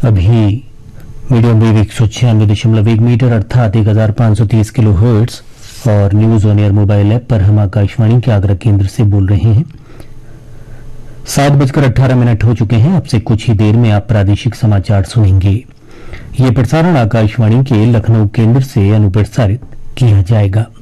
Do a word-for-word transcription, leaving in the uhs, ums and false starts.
अभी medium wave एक सौ छियानवे दशमलव एक मीटर अर्थात एक हजार पांच सौ तीस किलो हर्ट्ज और news on air mobile app पर हम आकाशवाणी के आगरा केंद्र से बोल रहे हैं। सात बजकर अट्ठारह मिनट हो चुके हैं। अब से कुछ ही देर में आप प्रादेशिक समाचार सुनेंगे। ये प्रसारण आकाशवाणी के लखनऊ केंद्र से अनुप्रसारित किया जाएगा।